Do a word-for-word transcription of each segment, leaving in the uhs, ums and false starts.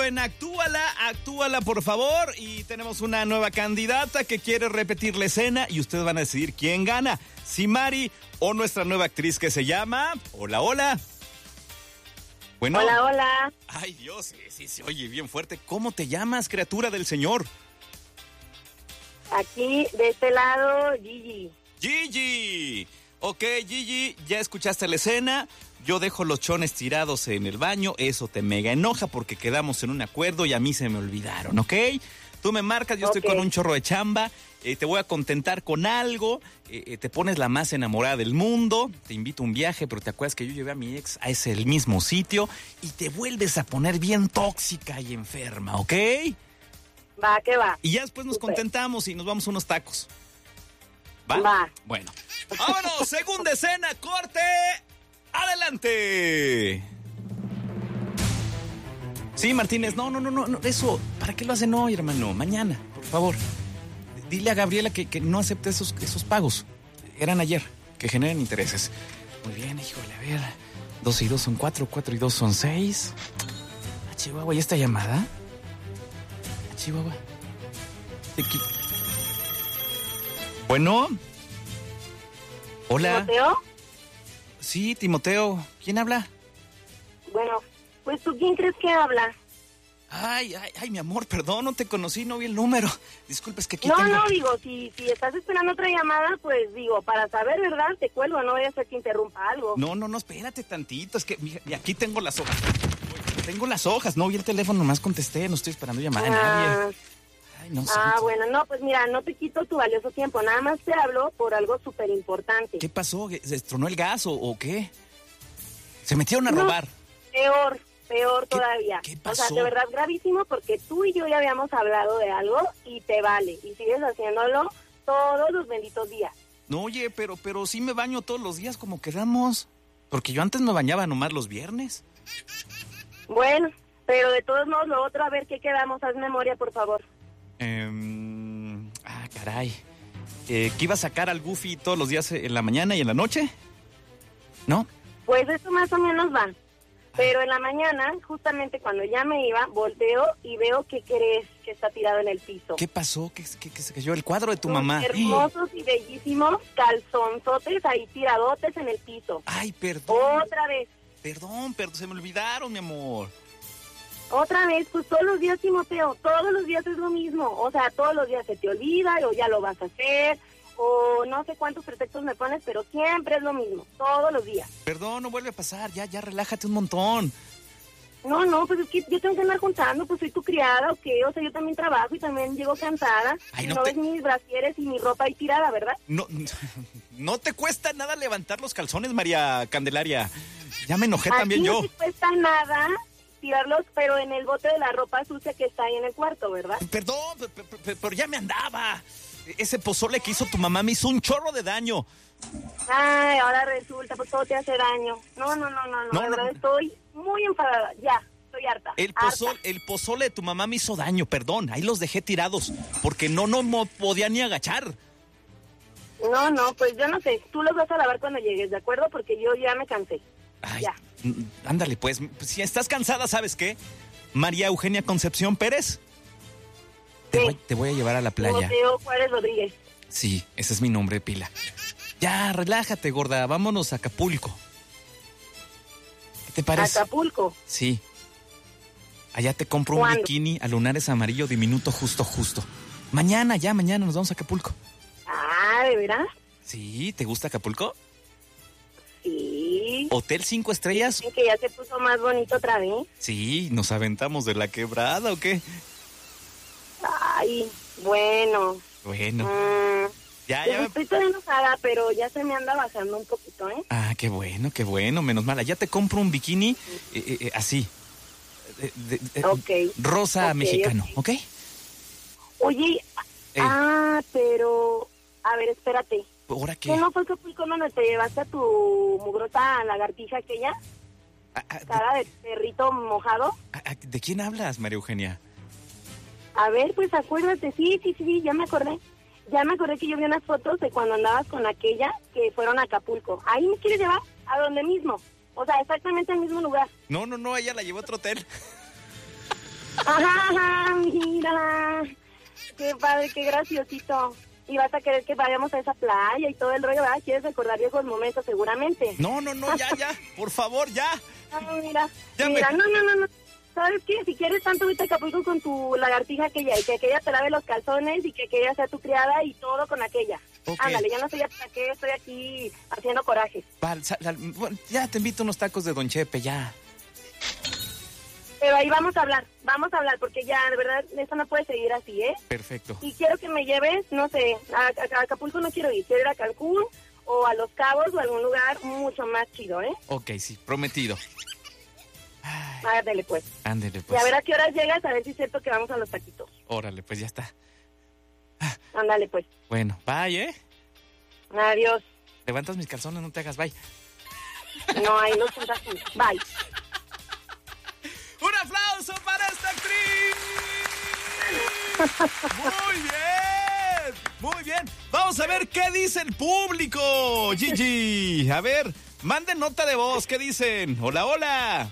en Actúala, Actúala, por favor. Y tenemos una nueva candidata que quiere repetir la escena y ustedes van a decidir quién gana. Si Mari o nuestra nueva actriz que se llama... Hola, hola. Bueno. Hola, hola. Ay, Dios, sí, sí, se oye bien fuerte. ¿Cómo te llamas, criatura del Señor? Aquí, de este lado, Gigi. Gigi. Ok, Gigi, ya escuchaste la escena. Yo dejo los chones tirados en el baño. Eso te mega enoja porque quedamos en un acuerdo y a mí se me olvidaron, ¿ok? Tú me marcas, yo okay. estoy con un chorro de chamba. Eh, te voy a contentar con algo. Eh, eh, te pones la más enamorada del mundo. Te invito a un viaje, pero te acuerdas que yo llevé a mi ex a ese el mismo sitio. Y te vuelves a poner bien tóxica y enferma, ¿ok? Va, que va. Y ya después nos Super. contentamos y nos vamos a unos tacos. ¿Va? Va. Bueno. ¡Vámonos! Segunda escena, corte. ¡Adelante! Sí, Martínez, no, no, no, no, no, eso, ¿para qué lo hacen hoy, hermano? Mañana, por favor. Dile a Gabriela que, que no acepte esos, esos pagos. Eran ayer, que generen intereses. Muy bien, híjole, a ver. Dos y dos son cuatro, cuatro y dos son seis. Ah, Chihuahua, ¿y esta llamada? Ah, Chihuahua. Aquí. Bueno. Hola. ¿Timoteo? Sí, Timoteo. ¿Quién habla? Bueno, pues ¿tú quién crees que habla? Ay, ay, ay, mi amor, perdón, no te conocí, no vi el número. Disculpa, es que aquí No, tengo... no, digo, si, si estás esperando otra llamada, pues digo, para saber, ¿verdad? Te cuelgo, no vaya a ser que interrumpa algo. No, no, no, espérate tantito, es que mija, y aquí tengo las hojas. Tengo las hojas, no vi el teléfono, nomás contesté, no estoy esperando llamada de Ah, nadie. Ay, no sé. ah, bueno, no, pues mira, no te quito tu valioso tiempo, nada más te hablo por algo súper importante. ¿Qué pasó? ¿Se estronó el gas o, o qué? ¿Se metieron a No, robar? Peor, peor ¿Qué- todavía. qué O pasó? sea, de verdad gravísimo porque tú y yo ya habíamos hablado de algo y te vale. Y sigues haciéndolo todos los benditos días. No, oye, pero, pero sí me baño todos los días como quedamos. Porque yo antes me bañaba nomás los viernes. Bueno, pero de todos modos, lo otro, a ver qué quedamos. Haz memoria, por favor. Eh, ah, caray. Eh, ¿Que iba a sacar al Goofy todos los días en la mañana y en la noche? ¿No? Pues eso más o menos va. Pero en la mañana, justamente cuando ya me iba, volteo y veo que crees que está tirado en el piso. ¿Qué pasó? ¿Qué, qué, qué se cayó? El cuadro de tu Tus mamá. hermosos y bellísimos calzonzotes ahí tiradotes en el piso. Ay, perdón. Otra vez. Perdón, perdón, se me olvidaron, mi amor. Otra vez, pues todos los días, Timoteo, todos los días es lo mismo. O sea, todos los días se te olvida o ya lo vas a hacer, o no sé cuántos pretextos me pones, pero siempre es lo mismo, todos los días. Perdón, no vuelve a pasar, ya, ya, relájate un montón. No, no, pues es que yo tengo que andar juntando, pues soy tu criada, ¿o qué? O sea, yo también trabajo y también llego cansada. Ay, y no no te- ves mis brasieres y mi ropa ahí tirada, ¿verdad? No, no te cuesta nada levantar los calzones, María Candelaria. Ya me enojé A también ti yo. no te cuesta nada tirarlos, pero en el bote de la ropa sucia que está ahí en el cuarto, ¿verdad? Perdón, pe- pe- pe- pero ya me andaba. Ese pozole que hizo tu mamá me hizo un chorro de daño. Ay, ahora resulta, pues todo te hace daño. No, no, no, no, no, No, de no, verdad no. estoy muy enfadada, ya, estoy harta. El harta. pozole, el pozole de tu mamá me hizo daño, perdón. Ahí los dejé tirados porque no, no mo- podía ni agachar. No, no, pues yo no sé, tú los vas a lavar cuando llegues, ¿de acuerdo? Porque yo ya me cansé. Ay, Ya. mm, ándale, pues. Si estás cansada, ¿sabes qué? María Eugenia Concepción Pérez. Te, Sí. voy, te voy a llevar a la playa. Timoteo Juárez Rodríguez. Sí, ese es mi nombre, pila. Ya, relájate, gorda. Vámonos a Acapulco. ¿Qué te parece? Acapulco. Sí. Allá te compro un ¿Cuándo? bikini a lunares amarillo diminuto justo, justo. Mañana, ya, mañana nos vamos a Acapulco. Ah, ¿de veras? Sí, ¿te gusta Acapulco? Sí. Hotel cinco estrellas. Dicen que ya se puso más bonito otra vez. Sí, nos aventamos de la quebrada, ¿o qué? Ay, bueno. Bueno, Mm, ya, pues ya. estoy toda enojada, pero ya se me anda bajando un poquito, ¿eh? Ah, qué bueno, qué bueno, menos mal. Ya te compro un bikini eh, eh, eh, así. De- de- de- Ok. Rosa Ok, mexicano, ok. ¿ok? Oye, Ey. ah, pero... A ver, espérate. ¿Ahora qué? ¿Qué no fue Acapulco donde te llevaste a tu mugrosa lagartija aquella? Ah, ah, de, Cara de perrito mojado. ah, ah, ¿de quién hablas, María Eugenia? A ver, pues acuérdate, sí, sí, sí, sí, ya me acordé. Ya me acordé que yo vi unas fotos de cuando andabas con aquella que fueron a Acapulco. Ahí me quieres llevar, a donde mismo. O sea, exactamente al mismo lugar. No, no, no, ella la llevó a otro hotel. Ajá, ajá, mira. Qué padre, qué graciosito. Y vas a querer que vayamos a esa playa y todo el rollo, ¿verdad? ¿Quieres recordar viejos momentos seguramente? No, no, no, ya, ya, por favor, ya. Ay, mira, Ya mira, me- no, no, no, no. ¿Sabes qué? Si quieres tanto vete a Acapulco con tu lagartija aquella, y que aquella te lave los calzones y que aquella sea tu criada y todo con aquella. Ok. Ándale, ya no sé hasta qué estoy aquí haciendo coraje. Vale, sal- sal- bueno, ya te invito a unos tacos de Don Chepe, ya. Pero ahí vamos a hablar, vamos a hablar, porque ya, de verdad, esto no puede seguir así, ¿eh? Perfecto. Y quiero que me lleves, no sé, a, a- a Acapulco no quiero ir, quiero ir a Cancún o a Los Cabos o a algún lugar mucho más chido, ¿eh? Ok, sí, prometido. Ándale, pues. Ándele, Y pues. a ver a qué horas llegas, a ver si es cierto que vamos a los taquitos. Órale, pues ya está. Ándale, pues. Bueno, bye, ¿eh? Adiós. Levantas mis calzones, no te hagas, bye. No, ahí los juntas tú. Bye. ¡Un aplauso para esta actriz! ¡Muy bien! Muy bien. Vamos a ver qué dice el público, Gigi. A ver, manden nota de voz. ¿Qué dicen? Hola, hola.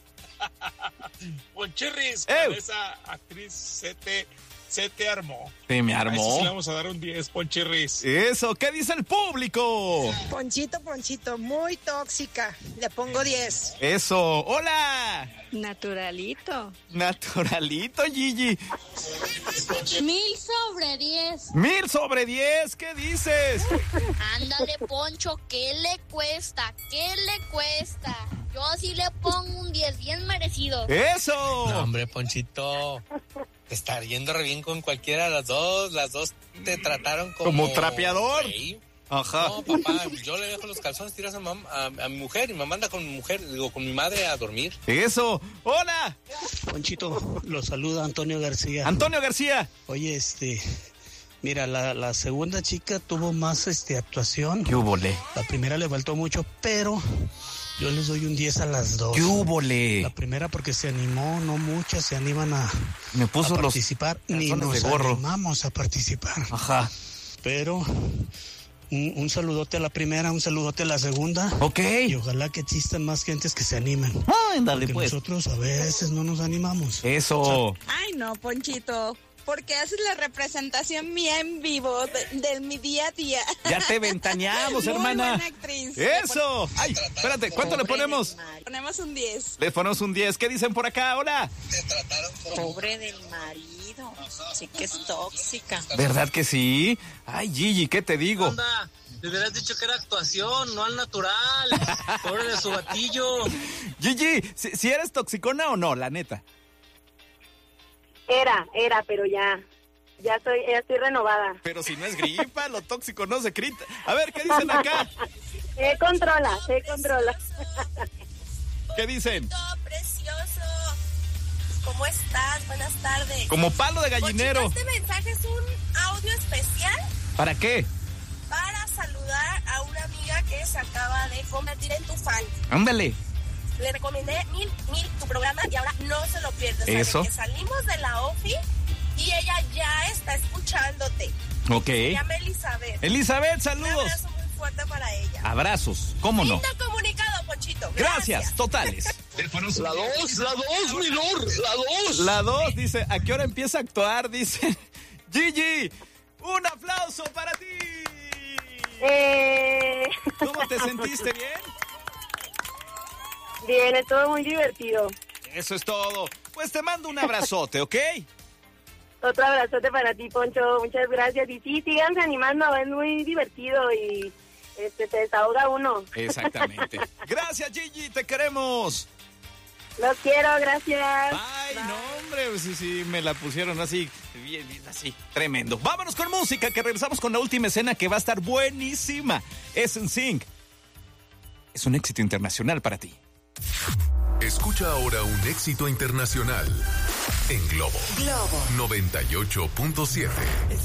Ponchirris, ¡Ew! con esa actriz se te, se te armó. Se me A ese sí le armó. vamos a dar un diez, Ponchirris. Eso, ¿qué dice el público? Ponchito, Ponchito, muy tóxica. Le pongo diez. Eso, hola. Naturalito. Naturalito, Gigi. Mil sobre diez. Mil sobre diez, ¿qué dices? Ándale, Poncho, ¿qué le cuesta? ¿Qué le cuesta? Yo sí le pongo un diez bien merecido. Eso. No, hombre, Ponchito, te está yendo re bien con cualquiera de las dos. Las dos te trataron como... Como trapeador. Sí. Ajá. No, papá, yo le dejo los calzones, tiras a, mam- a, a mi mujer y me manda con mi mujer, digo, con mi madre a dormir. Eso. Hola. Ponchito, lo saluda Antonio García. Antonio García. Oye, este, mira, la, la segunda chica tuvo más este actuación. ¿Qué húbole? La primera le faltó mucho, pero yo les doy un diez a las dos. ¿Qué húbole? La primera porque se animó, no muchas se animan a, Me puso a los participar, ni calzones nos de gorro. animamos a participar. Ajá. Pero un, un saludote a la primera, un saludote a la segunda. Ok. Y ojalá que existan más gentes que se animen. Ándale, Porque pues. nosotros a veces no nos animamos. Eso. Ay, no, Ponchito. Porque haces la representación mía en vivo de, de mi día a día. Ya te ventaneamos, Muy hermana. buena actriz. Eso. Ay, espérate, ¿cuánto le ponemos? Ponemos un diez. Le ponemos un diez. ¿Qué dicen por acá? Hola. Pobre del marido. Sí que es tóxica. ¿Verdad que sí? Ay, Gigi, ¿qué te digo? Onda, le hubieras dicho que era actuación, no al natural. Pobre de su batillo. Gigi, ¿si, si eres toxicona o no, la neta? Era, era, pero ya. Ya estoy, ya estoy renovada. Pero si no es gripa, lo tóxico no se grita. A ver, ¿qué dicen acá? Se controla, se controla. ¿Qué dicen? Precioso. ¿Cómo estás? Buenas tardes. Como palo de gallinero. Ponchito, este mensaje es un audio especial ¿Para qué? para saludar a una amiga que se acaba de convertir en tu fan. Ándale. Le recomendé mil, mil tu programa y ahora no se lo pierdes. Sabe ¿Eso? que salimos de la ofi y ella ya está escuchándote. Ok. Se llama Elizabeth. Elizabeth, Un saludos. abrazo muy fuerte para ella. Abrazos, ¿cómo no? Lindo comunicado, Ponchito. Gracias, totales. La dos, la dos, mi lord, la dos. La dos dice, ¿a qué hora empieza a actuar? Dice, Gigi, un aplauso para ti. Eh... ¿Cómo te sentiste? ¿Bien? Bien, es todo muy divertido. Eso es todo. Pues te mando un abrazote, ¿ok? Otro abrazote para ti, Poncho. Muchas gracias. Y sí, síganse animando, es muy divertido y este se desahoga uno. Exactamente. Gracias, Gigi, te queremos. Los quiero, gracias. Ay, no, hombre, pues sí, sí, me la pusieron así, bien, bien, así, tremendo. Vámonos con música, que regresamos con la última escena que va a estar buenísima. Es en Sync. Es un éxito internacional para ti. Escucha ahora un éxito internacional en Globo. Globo noventa y ocho punto siete.